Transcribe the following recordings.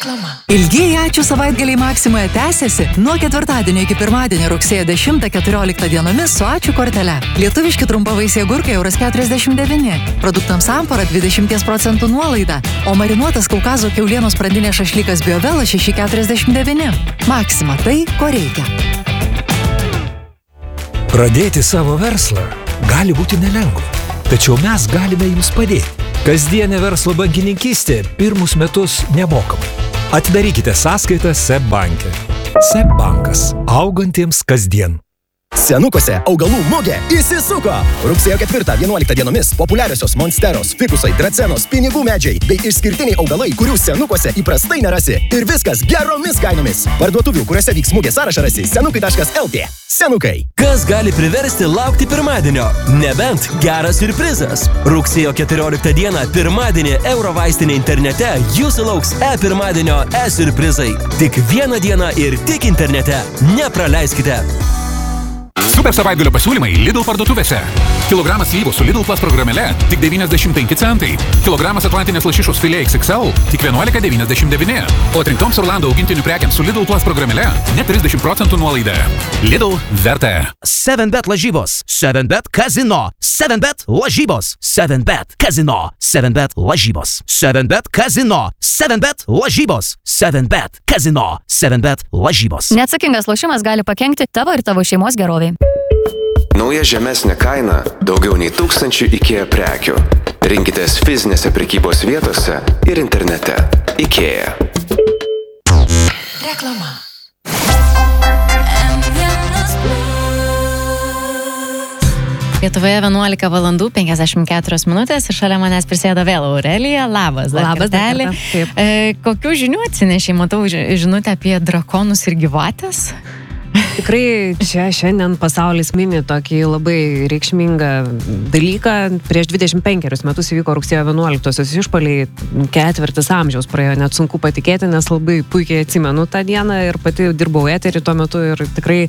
Reklama. Ilgieji ačiū savaitgaliai Maksimoje tęsiasi nuo ketvirtadienio iki pirmadienio rugsėjo 10-14 dienomis su ačiū kortele. Lietuviški trumpavaisiai agurkai €49, produktams Ampara 20% nuolaida, o marinuotas Kaukazo kiaulienos pradinė šašlykas Biovela 6,49. Maksima tai, ko reikia. Pradėti savo verslą gali būti nelengva, tačiau mes galime jums padėti. Kasdienė verslo bankininkystė pirmus metus nemokamai. Atidarykite sąskaitą SEB banke. SEB bankas. Augantiems kasdien. Senukose augalų mugė įsisuko! Rugsėjo 4-11 dienomis populiariosios monsteros, fikusai, dracenos, pinigų medžiai bei išskirtiniai augalai, kurių senukose įprastai nerasi. Ir viskas geromis kainomis. Parduotuvių, kuriuose vyks mugė sąrašą rasi senukai.lt. Senukai. Kas gali priversti laukti pirmadienio? Nebent geras siurprizas. Rugsėjo 14 dieną pirmadienį Eurovaistinė internete jūsų lauks pirmadienio siurprizai. Tik vieną dieną ir tik internete. Nepraleiskite. Super savaitgalio pasiūlymai Lidl parduotuvėse. Kilogramas slyvų su Lidl Plus programėle tik 95 centai. Kilogramas atlantinės lašišos filė XXL tik 11,99. O atrinktoms Orlando augintinių prekiams su Lidl Plus programėle net 30% nuolaida. Lidl verta. 7bet lažybos, 7bet kazino, 7bet lažybos, 7bet kazino, 7bet lažybos, 7bet kazino, 7bet lažybos, 7bet kazino, 7bet lažybos. Neatsakingas lošimas gali pakenkti tavo ir tavo šeimos geroviai. Nauja žemesnė kaina daugiau nei 1000 IKEA prekių. Rinkitės fizinėse prekybos vietose ir internete. IKEA. Reklama. Lietuvoje 11 valandų 54 minutės ir šalia manęs prisėdo vėl Aurelija. Labas, dar kartelį. Kokių žinių atsinešė? Matau žinutę apie drakonus ir gyvatės. Tikrai čia šiandien pasaulis mini tokį labai reikšmingą dalyką. Prieš 25 metus įvyko rugsėjo 11-osios išpuoliai, 4 amžiaus praėjo, net sunku patikėti, nes labai puikiai atsimenu tą dieną ir pati dirbau eterį tuo metu ir tikrai,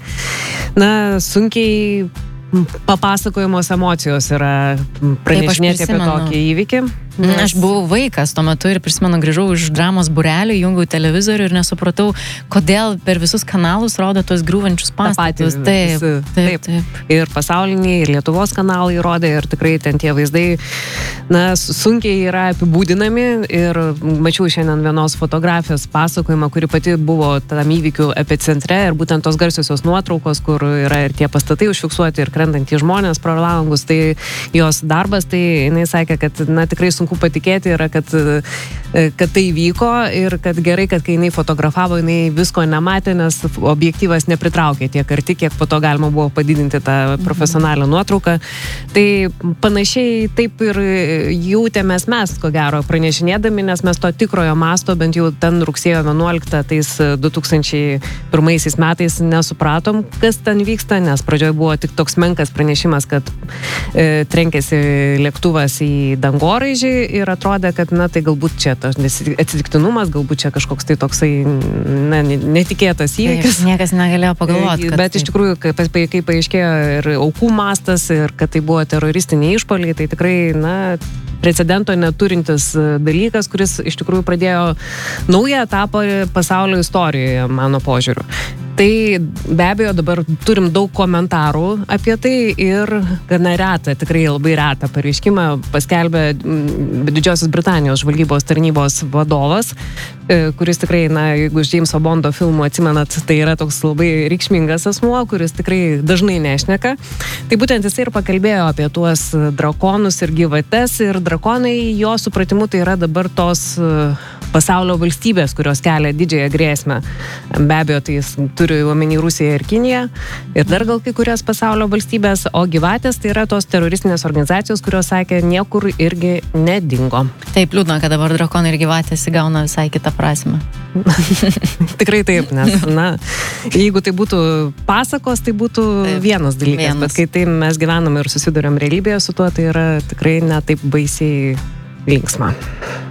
sunkiai papasakojamos emocijos yra pranešinėti apie tokį įvykį. Aš buvau vaikas tuo metu ir prisimenu, grįžau iš dramos būrelio, jungiau televizorių ir nesupratau, kodėl per visus kanalus rodo tuos griūvančius pastatus. Taip. Ir pasauliniai, ir Lietuvos kanalai rodė ir tikrai ten tie vaizdai, sunkiai yra apibūdinami ir mačiau šiandien vienos fotografijos pasakojimą, kuri pati buvo tam įvykių epicentre ir būtent tos garsiosios nuotraukos, kur yra ir tie pastatai užfiksuoti ir krentantys žmonės pro langus, tai jos darbas, tai jinai sakė, kad tikrai sunku patikėti yra, kad tai vyko ir kad gerai, kad kai jinai fotografavo, jinai visko nematė, nes objektyvas nepritraukė tiek arti, kiek po to galima buvo padidinti tą profesionalią nuotrauką. Tai panašiai taip ir jautėmės mes, ko gero, pranešinėdami, nes mes to tikrojo masto, bent jau ten rugsėjo 11, tais 2001 metais nesupratom, kas ten vyksta, nes pradžioje buvo tik toks menkas pranešimas, kad trenkėsi lėktuvas į dangoraižį ir atrodė, kad, tai galbūt čia tas atsitiktinumas, galbūt čia kažkoks tai toksai netikėtas įvykis. Niekas negalėjo pagalvoti. Bet iš tikrųjų, kai paaiškėjo ir aukų mastas, ir kad tai buvo teroristiniai išpuoliai, tai tikrai, precedento neturintis dalykas, kuris iš tikrųjų pradėjo naują etapą pasaulio istorijoje, mano požiūriu. Tai be abejo dabar turim daug komentarų apie tai ir gana retą, tikrai labai retą pareiškimą paskelbė Didžiosios Britanijos žvalgybos tarnybos vadovas, kuris tikrai, jeigu iš Jameso Bondo filmų atsimenat, tai yra toks labai reikšmingas asmuo, kuris tikrai dažnai nešneka. Tai būtent jis ir pakalbėjo apie tuos drakonus ir gyvates ir drakonai, jo supratimu, tai yra dabar tos pasaulio valstybės, kurios kelia didžiąją grėsmę. Be abejo, tai jis turi omeny Rusiją ir Kiniją ir dar gal kai kurias pasaulio valstybės, o gyvatės tai yra tos teroristinės organizacijos, kurios sakė, niekur irgi nedingo. Taip, liūdna, kad dabar drakonai ir gyvatės įgauna visai kitą prasmę. Tikrai taip, nes, jeigu tai būtų pasakos, tai būtų vienas dalykas, bet kai tai mes gyvenam ir susiduriam realybėje su tuo, tai yra tikrai ne taip baisiai linksma.